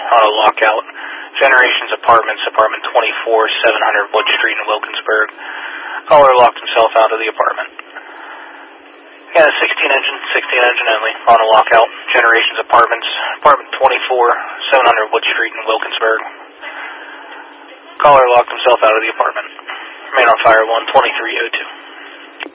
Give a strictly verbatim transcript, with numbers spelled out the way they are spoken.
on a lockout. Generations Apartments, apartment twenty-four, seven hundred Wood Street in Wilkinsburg. Caller locked himself out of the apartment. Yeah, sixteen engine, sixteen engine only, on a lockout. Generations Apartments, apartment twenty-four, seven hundred Wood Street in Wilkinsburg. Caller locked himself out of the apartment. Remain on fire, one twenty-three oh two.